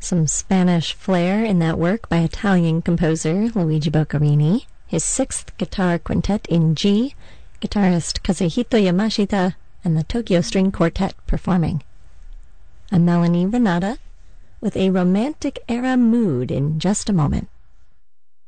Some Spanish flair in that work by Italian composer Luigi Boccherini, his sixth guitar quintet in G, guitarist Kazuhito Yamashita, and the Tokyo String Quartet performing. I'm Melanie Renata with a romantic era mood in just a moment.